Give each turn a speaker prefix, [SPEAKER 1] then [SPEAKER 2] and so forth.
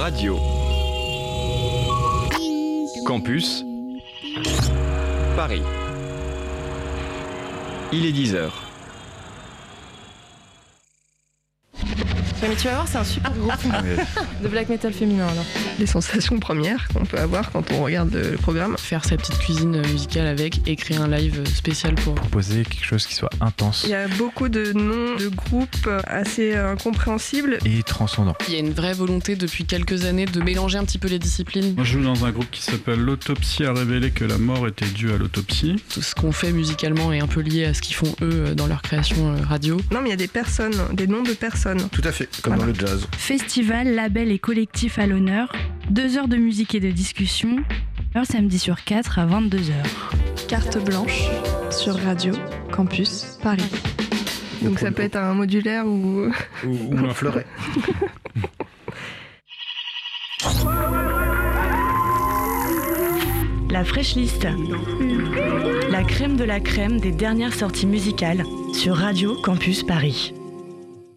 [SPEAKER 1] Radio. Campus Paris. Il est 10h.
[SPEAKER 2] Mais tu vas voir, c'est un super groupe de black metal féminin alors.
[SPEAKER 3] Les sensations premières qu'on peut avoir quand on regarde le programme.
[SPEAKER 2] Faire sa petite cuisine musicale avec et créer un live spécial pour
[SPEAKER 4] proposer quelque chose qui soit intense.
[SPEAKER 3] Il y a beaucoup de noms de groupes assez incompréhensibles
[SPEAKER 4] Et transcendant.
[SPEAKER 2] Il y a une vraie volonté depuis quelques années de mélanger un petit peu les disciplines.
[SPEAKER 5] Moi je joue dans un groupe qui s'appelle L'autopsie a révélé que la mort était due à l'autopsie.
[SPEAKER 2] Tout ce qu'on fait musicalement est un peu lié à ce qu'ils font eux dans leur création radio.
[SPEAKER 3] Non mais il y a des personnes, des noms de personnes.
[SPEAKER 6] Tout à fait, comme dans le jazz.
[SPEAKER 7] Festival, label et collectif à l'honneur. 2 heures de musique et de discussion. Un samedi sur 4 à 22h.
[SPEAKER 8] Carte blanche sur Radio Campus Paris.
[SPEAKER 3] Donc ça peut être un modulaire ou
[SPEAKER 6] un fleuret.
[SPEAKER 7] La Fresh List. La crème de la crème des dernières sorties musicales sur Radio Campus Paris.